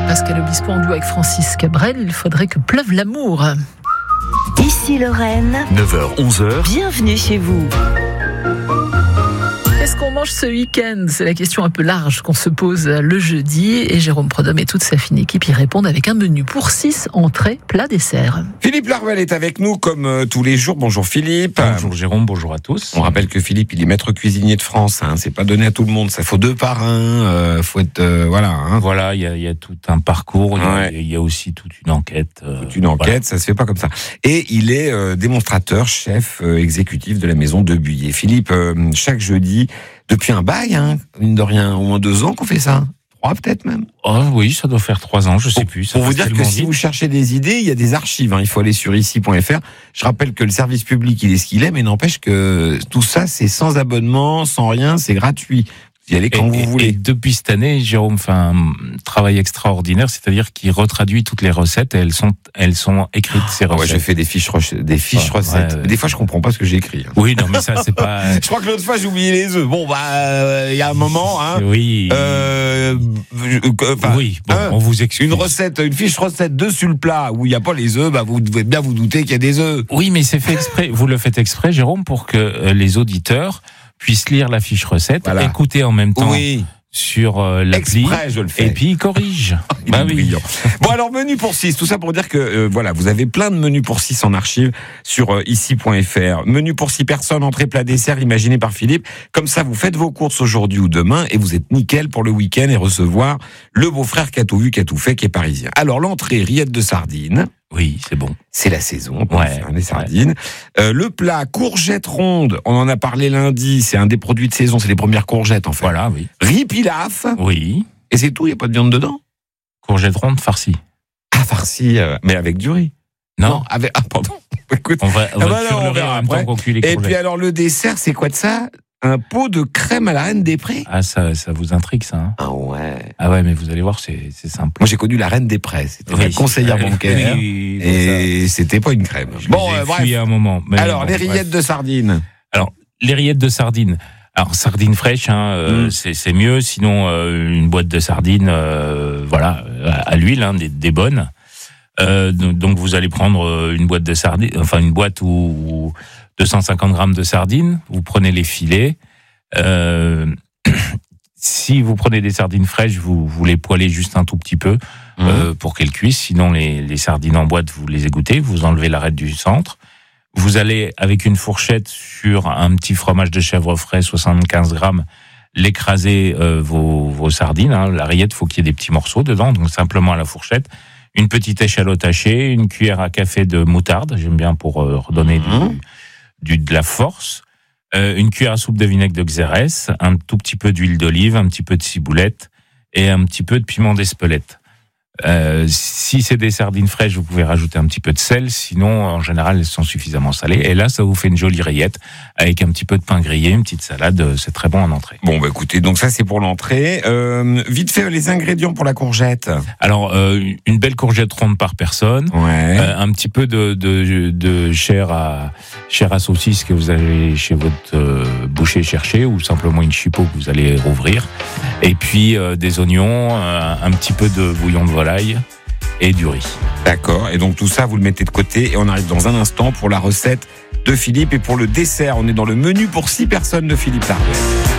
Pascal Obispo en duo avec Francis Cabrel, il faudrait que pleuve l'amour. Ici Lorraine, 9h-11h, bienvenue chez vous. Qu'est-ce qu'on mange ce week-end ? C'est la question un peu large qu'on se pose le jeudi. Et Jérôme Prodhomme et toute sa fine équipe y répondent avec un menu pour 6 entrées, plats, desserts. Philippe Larvel est avec nous comme tous les jours. Bonjour Philippe. Bonjour Jérôme, bonjour à tous. On rappelle que Philippe, il est maître cuisinier de France. C'est pas donné à tout le monde. Ça faut 2 parrains. Faut être voilà. Voilà, il y a tout un parcours. Il y a aussi toute une enquête. Ça se fait pas comme ça. Et il est démonstrateur, chef exécutif de la maison de Buyer. Philippe, chaque jeudi, depuis un bail, mine de rien, au moins 2 ans qu'on fait ça. 3 peut-être même. Oh oui, ça doit faire 3 ans, je sais plus. Pour vous dire que si vous cherchez des idées, il y a des archives. Il faut aller sur ici.fr. Je rappelle que le service public, il est ce qu'il est, mais n'empêche que tout ça, c'est sans abonnement, sans rien, c'est gratuit. Vous y allez quand vous voulez. Et depuis cette année, Jérôme fait un travail extraordinaire, c'est-à-dire qu'il retraduit toutes les recettes et elles sont écrites, ces recettes. Ouais, j'ai fait des fiches recettes. Ouais. Des fois, je comprends pas ce que j'ai écrit. Oui, non, mais ça, c'est pas... Je crois que l'autre fois, j'ai oublié les œufs. Bon, il y a un moment, Oui. On vous excuse. Une fiche recette dessus le plat où il n'y a pas les œufs, vous devez bien vous douter qu'il y a des œufs. Oui, mais c'est fait exprès. Vous le faites exprès, Jérôme, pour que les auditeurs puissent lire la fiche recette, écouter en même temps sur l'appli, exprès, je le fais. Et puis il corrige. Brillant. Bon, alors menu pour 6, tout ça pour dire que vous avez plein de menus pour 6 en archive sur ici.fr. Menu pour 6 personnes, entrée, plat, dessert, imaginé par Philippe. Comme ça, vous faites vos courses aujourd'hui ou demain et vous êtes nickel pour le week-end et recevoir le beau-frère qui a tout vu, qui a tout fait, qui est parisien. Alors l'entrée, rillettes de sardines. Oui, c'est bon. C'est la saison, on peut faire les sardines. Le plat, courgettes rondes, on en a parlé lundi, c'est un des produits de saison, c'est les premières courgettes en fait. Voilà, oui. Riz pilaf. Oui. Et c'est tout, il n'y a pas de viande dedans. Courgettes rondes farcies. Ah, farcies, mais avec du riz. Non, avec... Ah, pardon. Écoute, on va cuire le riz en même temps qu'on cuit les courgettes. Et puis alors le dessert, c'est quoi de ça ? Un pot de crème à la Reine des Prés. Ah, ça vous intrigue, ça. Ah ouais. Ah ouais, mais vous allez voir, c'est simple. Moi, j'ai connu la Reine des Prés. C'était la conseillère bancaire. Et c'était pas une crème. Bref. Un moment. Mais alors, les rillettes de sardines. Alors, les rillettes de sardines. Alors, sardines fraîches, c'est mieux. Sinon, une boîte de sardines, à l'huile, des bonnes. Donc, vous allez prendre une boîte de sardines, enfin, une boîte ou 250 grammes de sardines, vous prenez les filets. Si vous prenez des sardines fraîches, vous les poêlez juste un tout petit peu pour qu'elles cuisent. Sinon, les sardines en boîte, vous les égouttez, vous enlevez l'arête du centre. Vous allez, avec une fourchette sur un petit fromage de chèvre frais, 75 grammes, l'écraser vos sardines. La rillette, il faut qu'il y ait des petits morceaux dedans, donc simplement à la fourchette. Une petite échalote hachée, une cuillère à café de moutarde, j'aime bien pour redonner de la force, une cuillère à soupe de vinaigre de Xérès, un tout petit peu d'huile d'olive, un petit peu de ciboulette et un petit peu de piment d'Espelette. Si c'est des sardines fraîches, vous pouvez rajouter un petit peu de sel, sinon en général elles sont suffisamment salées. Et là, ça vous fait une jolie rillette avec un petit peu de pain grillé, une petite salade, c'est très bon en entrée. Bon, écoutez, donc ça c'est pour l'entrée. Vite fait, les ingrédients pour la courgette. Alors, une belle courgette ronde par personne, un petit peu de chair à saucisse que vous allez chez votre boucher chercher, ou simplement une chipot que vous allez rouvrir, et puis des oignons, un petit peu de bouillon de volaille et du riz. D'accord, et donc tout ça vous le mettez de côté et on arrive dans un instant pour la recette de Philippe et pour le dessert. On est dans le menu pour 6 personnes de Philippe Larvel.